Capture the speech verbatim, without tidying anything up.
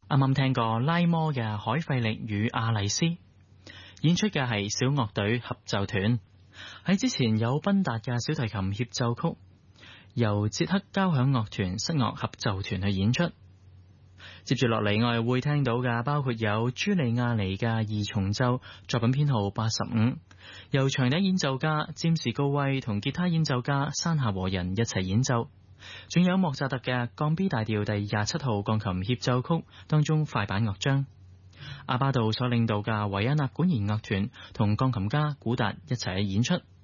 啱啱聽過拉摩嘅海費力與阿麗絲，演出嘅係小樂隊合奏團。喺之前有賓達嘅小提琴協奏曲，由捷克交響樂團室樂合奏團去演出。接住落嚟，我哋會聽到嘅包括有朱利亞尼嘅二重奏作品編號八十五，由長笛演奏家詹士高威同吉他演奏家山下和人一齊演奏。仲有莫扎特嘅降 B 大調第廿七號鋼琴協奏曲當中快板樂章，阿巴杜所領導嘅維也納管弦樂團同鋼琴家古達一齊演出。